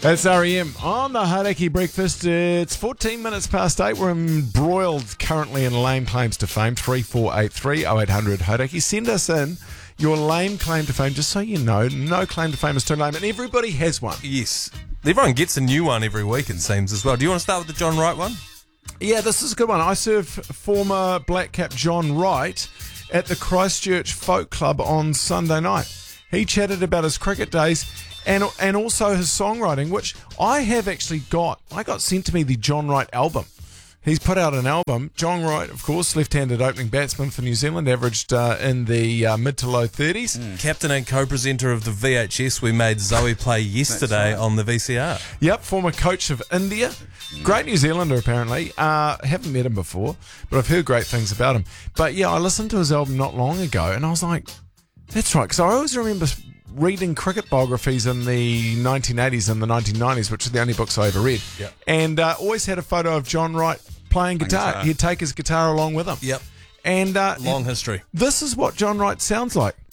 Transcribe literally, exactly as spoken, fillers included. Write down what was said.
That's R E M on the Hauraki Breakfast. It's fourteen minutes past eight. We're embroiled currently in lame claims to fame. three four eight three oh eight hundred Hauraki. Send us in your lame claim to fame, just so you know. No claim to fame is too lame, and everybody has one. Yes. Everyone gets a new one every week, it seems, as well. Do you want to start with the John Wright one? Yeah, this is a good one. I served former Black Cap John Wright at the Christchurch Folk Club on Sunday night. He chatted about his cricket days and and also his songwriting, which I have actually got. I got sent to me the John Wright album. He's put out an album. John Wright, of course, left-handed opening batsman for New Zealand, averaged uh, in the uh, mid to low thirties. Mm. Captain and co-presenter of the V H S we made Zoe play yesterday right. on the V C R. Yep, former coach of India. Great New Zealander, apparently. Uh, haven't met him before, but I've heard great things about him. But yeah, I listened to his album not long ago, and I was like, that's right, because I always remember reading cricket biographies in the nineteen eighties and the nineteen nineties, which are the only books I ever read. Yep. And uh, always had a photo of John Wright playing guitar. guitar. He'd take his guitar along with him. Yep. And uh, long history. This is what John Wright sounds like.